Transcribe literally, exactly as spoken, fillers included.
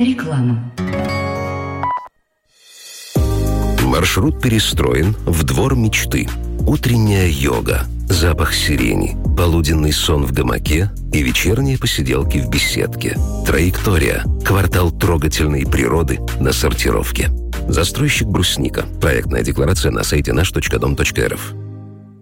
Реклама. Маршрут перестроен в двор мечты. Утренняя йога, запах сирени, полуденный сон в гамаке и вечерние посиделки в беседке. Траектория. Квартал трогательной природы на сортировке. Застройщик «Брусника». Проектная декларация на сайте наш точка дом точка эр эф.